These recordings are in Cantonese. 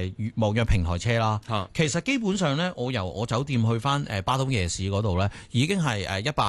網約平台車啦。 啊其實基本上咧，我由我酒店去翻巴東夜市嗰度咧，已經係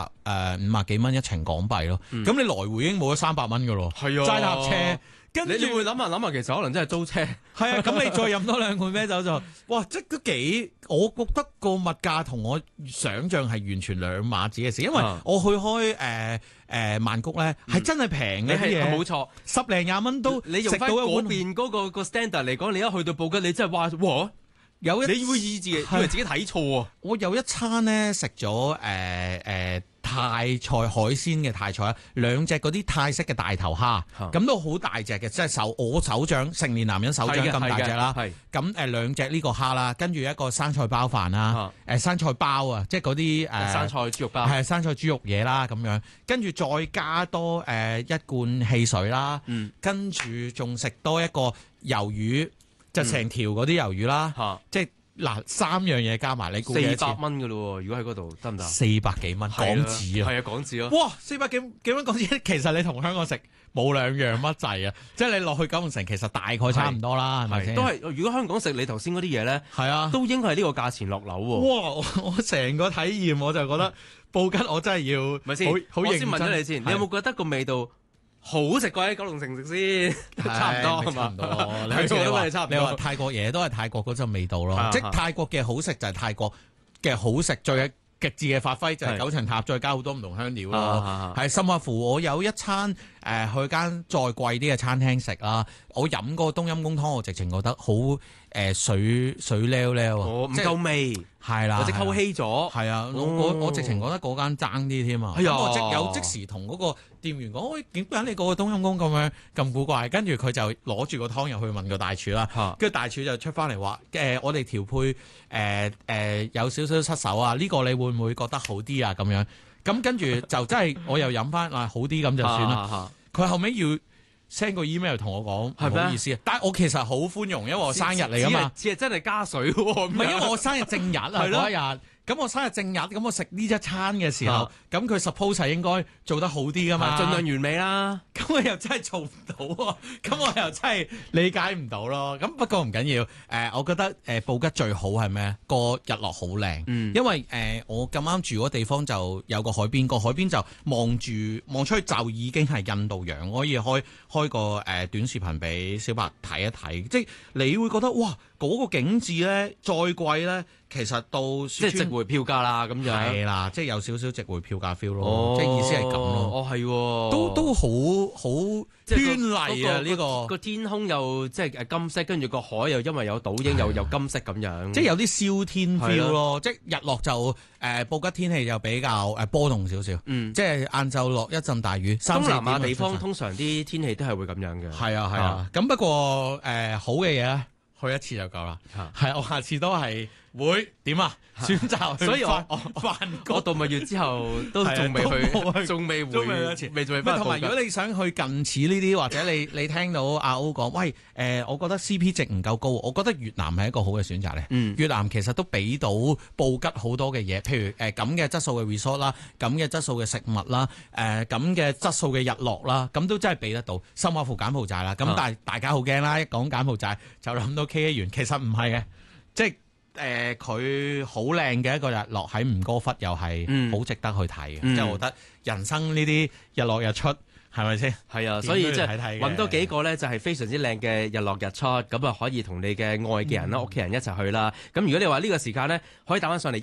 150幾蚊一程港幣咯。咁、你來回已經冇咗300蚊噶咯。 係啊， 齋搭車。跟住你會諗下，其實可能真係租車。 係啊，咁你再飲多2罐啤酒就，哇！即係都幾，我覺得個物價同我想象係完全兩碼子嘅事，因為我去開曼谷咧係真係平嘅啲嘢， 冇錯 ，10零20蚊都你用翻嗰邊嗰個 standard 嚟講，你一去到布吉，你真係哇！ 有一你會以為自己睇錯啊！ 我有一餐咧食咗泰菜海鮮嘅泰菜2隻嗰啲泰式嘅大頭蝦，咁都好大隻嘅，即係我手掌成年男人手掌咁大隻啦。咁2隻呢個蝦啦，跟住一個生菜包飯啦，生菜包啊，即係嗰啲生菜豬肉包， 係生菜豬肉嘢啦咁樣，跟住再加多1罐汽水啦，跟住仲食多一個魷魚，就成條嗰啲魷魚啦，即係。嗱，3樣嘢加埋，你估幾多錢？400 蚊㗎咯喎，如果喺嗰度得唔得 ？400幾蚊港紙啊！ 係啊，港紙咯。 哇，400幾蚊港紙，其實你同香港食冇兩樣乜滯啊！即係你落去九龍城，其實大概差唔多啦，係咪先？ 都係，如果香港食你頭先嗰啲嘢咧，係啊，都應該係呢個價錢落樓喎。 哇！我成個體驗我就覺得布吉我真係要， 咪先？我先問咗你先，你有冇覺得個味道好食過喺九龍城食先？差唔多係嘛？ 差唔多。你話泰國嘢都係泰國嗰陣味道咯，即係泰國嘅好食就係泰國嘅好食，最極致嘅發揮就係9層塔，再加好多唔同香料咯。係甚至乎我有一餐去間再貴啲嘅餐廳食啦，我飲個冬陰功湯，我直情覺得好水溜溜， 唔夠味。 係啦， 或者溝稀咗， 係啊，我直情覺得嗰間爭啲添啊！咁我即時同嗰個店員講：喂，點解你個冬陰功咁古怪？跟住佢就攞住個湯入去問個大廚啦，跟住大廚就出翻嚟話：我哋調配有少少失手啊！呢個你會唔會覺得好啲啊？咁樣咁跟住就真係我又飲翻好啲咁就算啦。佢後尾要 send 個 email 同我講唔好意思啊，但係我其實好寬容，因為我生日嚟㗎嘛， 只係真係加水喎， 唔係因為我生日正日啊嗰一日。咁我生日正日，咁我食呢一餐嘅時候，咁佢 suppose 係應該做得好啲噶嘛， 盡量完美啦。 咁我又真係做唔到喎，咁我又真係理解唔到咯。咁不過唔緊要，我覺得布吉最好係咩？個日落好靚，因為我咁啱住嗰地方就有個海邊，個海邊就望出去就已經係印度洋，我可以開個短視頻俾小白睇一睇，即係你會覺得哇！嗰個景緻咧，再貴咧，其實到即係值回票價啦，咁樣係啦，即係有少少值回票價 feel 咯，即係意思係咁咯。 係喎， 都好絢麗啊！呢個天空又即係金色，跟住個海又因為有倒影又有金色咁樣， 即係有啲燒天 feel 咯。即係日落就布吉天氣就比較波動少少，即係晏晝落一陣大雨。 東南亞地方通常啲天氣都係會咁樣嘅。係啊，咁不過好嘅嘢咧，去一次就夠啦。係我下次都係會點啊？選擇，所以我度蜜月之後都仲未去，仲未回一次，未翻。 同埋如果你想去近似呢啲，或者你聽到阿歐講，喂，我覺得 CP 值唔夠高，我覺得越南係一個好嘅選擇咧。越南其實都俾到布吉好多嘅嘢，譬如咁嘅質素嘅 resort 啦，咁嘅質素嘅食物啦，咁嘅質素嘅日落啦，咁都真係俾得到。甚至乎柬埔寨啦，咁但係大家好驚啦，一講柬埔寨就諗到 KA 園，其實唔係嘅，即係。佢好靚嘅一個日落喺吳哥窟，又係好值得去睇嘅。即係我覺得人生呢啲日落日出係咪先？ 係啊，所以即係揾多幾個咧，就係非常之靚嘅日落日出，咁啊可以同你嘅愛嘅人啦、屋企人一齊去啦。咁如果你話呢個時間咧，可以打翻上嚟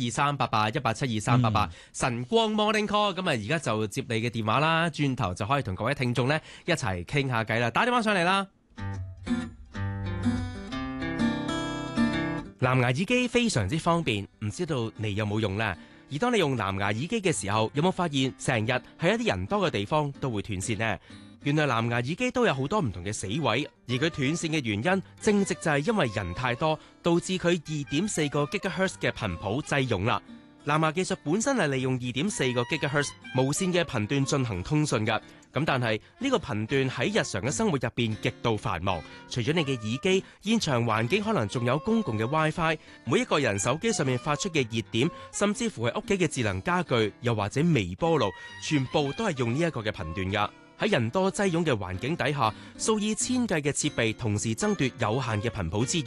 1872388，1872388晨光 Morning Call。咁啊而家就接你嘅電話啦，轉頭就可以同各位聽眾咧一齊傾下偈啦。打電話上嚟啦！藍牙耳機非常之方便，唔知道你有冇用呢？而當你用藍牙耳機嘅時候，有冇發現成日喺一啲人多嘅地方都會斷線呢？原來藍牙耳機都有好多唔同嘅死位，而佢斷線嘅原因正直就係因為人太多，導致佢2.4個 GHz 嘅頻譜擠擁啦。藍牙技術本身係利用2.4個 GHz 無線嘅頻段進行通訊嘅，咁但係呢個頻段喺日常嘅生活入邊極度繁忙。除咗你嘅耳機，現場環境可能仲有公共嘅 WiFi， 每一個人手機上面發出嘅熱點，甚至乎係屋企嘅智能家具，又或者微波爐，全部都係用呢一個嘅頻段噶。喺人多擠擁嘅環境底下，數以千計嘅設備同時爭奪有限嘅頻譜資源。